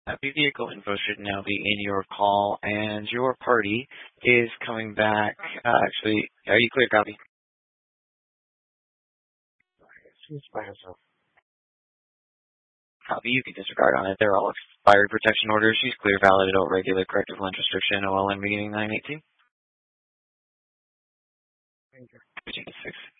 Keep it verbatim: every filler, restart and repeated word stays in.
Happy vehicle info should now be in your call, and your party is coming back. Uh, actually, are you clear, copy? She's by herself. Copy, you can disregard on it. They're all expired protection orders. She's clear, valid, adult, regular, corrective lunch restriction, O L N beginning nine eighteen. Thank you. Virginia six.